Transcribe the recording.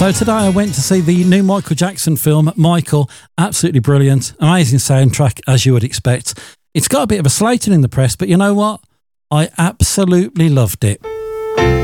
So today I went to see the new Michael Jackson film, Michael. Absolutely brilliant. Amazing soundtrack, as you would expect. It's got a bit of a slating in the press, but you know what? I absolutely loved it.